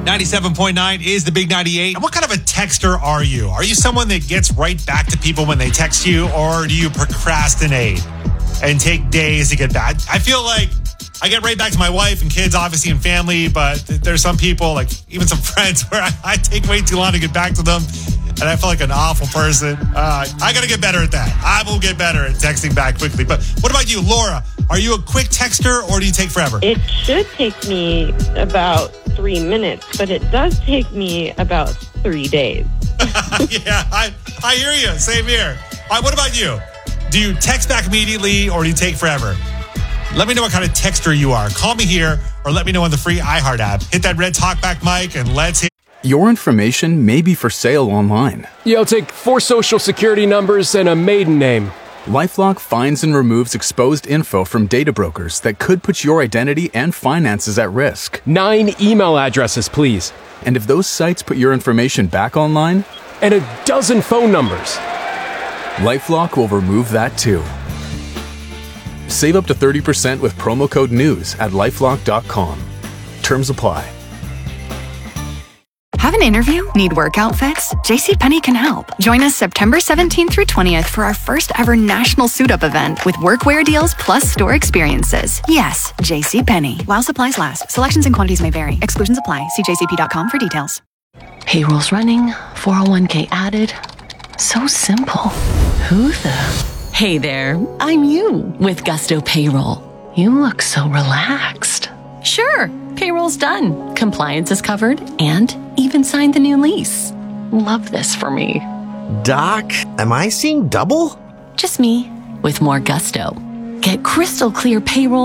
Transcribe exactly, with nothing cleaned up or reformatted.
ninety-seven point nine is the Big ninety-eight. And what kind of a texter are you? Are you someone that gets right back to people when they text you, or do you procrastinate and take days to get back? I feel like I get right back to my wife and kids, obviously, and family, but there's some people, like even some friends, where I, I take way too long to get back to them, and I feel like an awful person. Uh, I got to get better at that. I will get better at texting back quickly. But what about you, Laura? Are you a quick texter, or do you take forever? It should take me about three minutes, but it does take me about three days. Yeah, I, I hear you. Same here. All right, what about you? Do you text back immediately, or do you take forever? Let me know what kind of texter you are. Call me here, or let me know on the free iHeart app. Hit that red talkback mic, and let's hit. Your information may be for sale online. Yeah, I'll take four social security numbers and a maiden name. LifeLock finds and removes exposed info from data brokers that could put your identity and finances at risk. Nine email addresses, please. And if those sites put your information back online? And a dozen phone numbers. LifeLock will remove that too. Save up to thirty percent with promo code NEWS at lifelock dot com. Terms apply. Have an interview? Need work outfits? JCPenney can help. Join us September seventeenth through twentieth for our first ever national suit-up event with workwear deals plus store experiences. Yes, JCPenney. While supplies last. Selections and quantities may vary. Exclusions apply. See j c p dot com for details. Payroll's running, four oh one k added. So simple. Who the... Hey there, I'm you with Gusto Payroll. You look so relaxed. Sure, payroll's done. Compliance is covered and even signed the new lease. Love this for me. Doc, am I seeing double? Just me with more gusto. Get crystal clear payroll